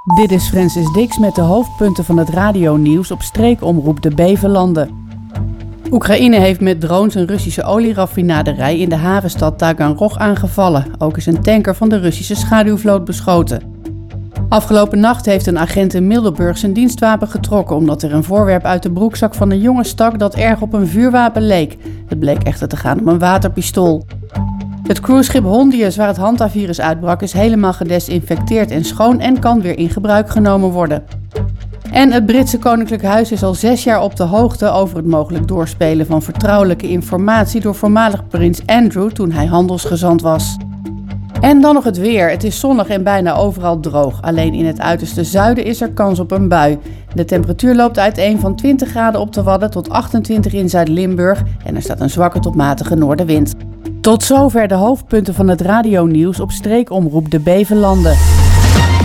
Dit is Francis Dix met de hoofdpunten van het radionieuws op streekomroep De Bevelanden. Oekraïne heeft met drones een Russische olieraffinaderij in de havenstad Taganrog aangevallen. Ook is een tanker van de Russische schaduwvloot beschoten. Afgelopen nacht heeft een agent in Middelburg zijn dienstwapen getrokken omdat er een voorwerp uit de broekzak van een jongen stak dat erg op een vuurwapen leek. Het bleek echter te gaan om een waterpistool. Het cruiseschip Hondius, waar het hantavirus uitbrak, is helemaal gedesinfecteerd en schoon en kan weer in gebruik genomen worden. En het Britse Koninklijk Huis is al 6 jaar op de hoogte over het mogelijk doorspelen van vertrouwelijke informatie door voormalig prins Andrew toen hij handelsgezant was. En dan nog het weer. Het is zonnig en bijna overal droog. Alleen in het uiterste zuiden is er kans op een bui. De temperatuur loopt uiteen van 20 graden op de Wadden tot 28 in Zuid-Limburg en er staat een zwakke tot matige noordenwind. Tot zover de hoofdpunten van het radionieuws op streekomroep De Bevelanden.